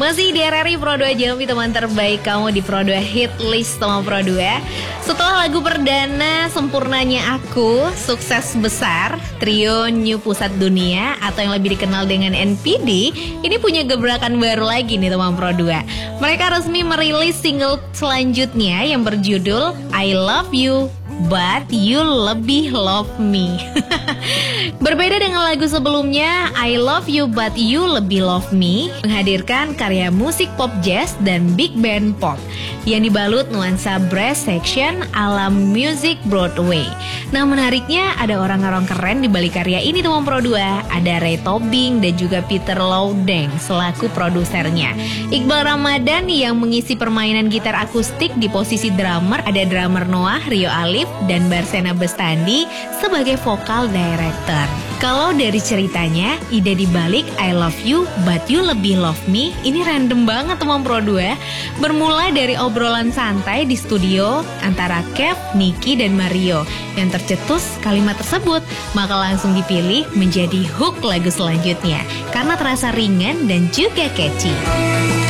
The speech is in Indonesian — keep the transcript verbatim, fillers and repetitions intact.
Masih di R R I Pro dua Jambi, teman terbaik kamu di Pro dua Hit List teman Pro dua. Setelah lagu perdana Sempurnanya Aku sukses besar, trio New Pusat Dunia atau yang lebih dikenal dengan N P D ini punya gebrakan baru lagi nih teman Pro dua. Mereka resmi merilis single selanjutnya yang berjudul I Love You But You Lebih Love Me. Berbeda dengan lagu sebelumnya, I Love You But You Lebih Love Me menghadirkan karya musik pop jazz dan big band pop yang dibalut nuansa brass section ala music Broadway. Nah, menariknya ada orang-orang keren di balik karya ini teman Pro dua. Ada Ray Tobing dan juga Peter Lowdeng selaku produsernya. Iqbal Ramadan yang mengisi permainan gitar akustik di posisi drummer. Ada drummer Noah, Rio Alif, dan Barsena Bestandi sebagai vokal director. Kalau dari ceritanya, ide dibalik I Love You But You Lebih Love Me ini random banget teman Pro dua. Bermula dari obrolan santai di studio antara Kev, Niki, dan Mario. Yang tercetus kalimat tersebut, maka langsung dipilih menjadi hook lagu selanjutnya karena terasa ringan dan juga catchy.